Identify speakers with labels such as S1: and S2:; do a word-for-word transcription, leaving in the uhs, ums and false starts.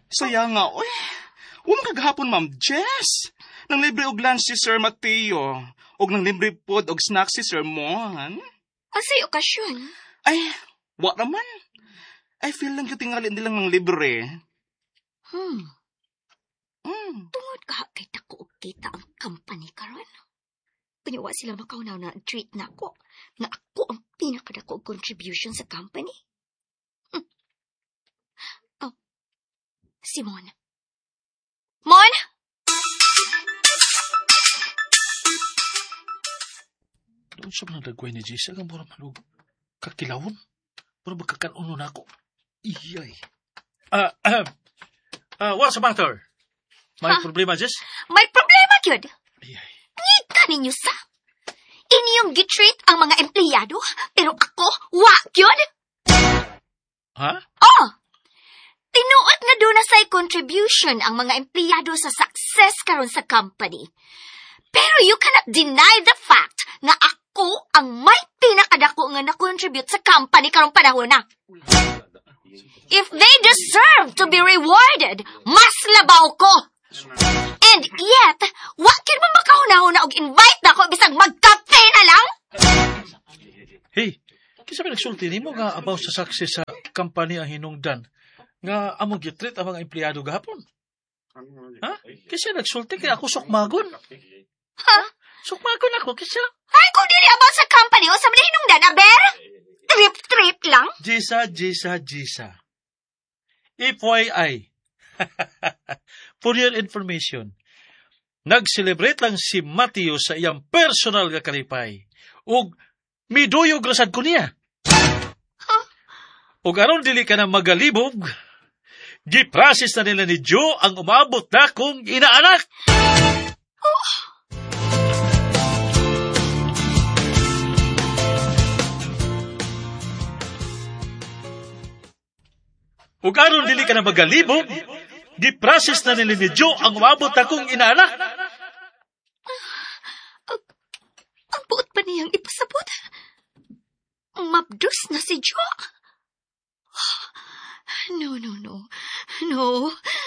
S1: Saya nga, uy. Huwag kagahapon, Ma'am Jess. Nang libre og lunch si Sir Mateo. Og nang libre pod og snack si Sir Mon.
S2: Asay okasyon?
S1: Ay, wak naman. I feel lang yung tingalin nilang ng libre.
S2: Hmm.
S1: Hmm.
S2: Tungod ka, kay tako og kita ang company karon. Paniwa sila makaunaw na treat na ako. Na ako ang pinakadako og contribution sa company. Hmm. Oh. Simon. Mon!
S3: Doon siya man nagagway ni Jessa, ang mura manug kakilawon. Mura magkakanuno na ako. Iyay. Ah, uh, uh, what's the matter? May
S2: Ha?
S3: problema, Jess?
S2: May problema, gyud.
S3: Iyay.
S2: Ngita ninyo sa? Inyong gitreat ang mga empleyado, pero ako, wa gyud.
S3: Ha?
S2: Oh! Tinuot nga doon na sa'y contribution ang mga empleyado sa success karon sa company. Pero you cannot deny the fact na ako ang may pinakadako nga na-contribute sa company karong panahon na. If they deserve to be rewarded, mas labaw ko. And yet, wakil mo makahunahon na og invite na ako bisag magkape na lang?
S3: Hey, kisa ba nagsulti ni mo nga about sa success sa company ang hinungdan nga among gitreat ang mga empleyado gahapon? Ha? Kisa nagsulti kaya ako sukmagon.
S2: Ha?
S3: Sukmagon ako, kisa.
S2: Ay, kung dili about sa company o sa malinong danaber? Trip-trip lang?
S3: Jisa, Jisa, Jisa. F Y I. For your information, nag-celebrate lang si Mateo sa iyang personal nga kalipay. Ug miduyog rasad ko niya.
S2: Huh?
S3: Ug aron dili ka na magalibog, giprasis na nila ni Joe ang umabot na kong inaanak. Ug aron dili ka na magalibog, giprasis na nila ni Joe ang umabot na kong inaanak.
S2: Ang buot pa niyang ipasabot. Mabdus na si Jo. No, no, no. No,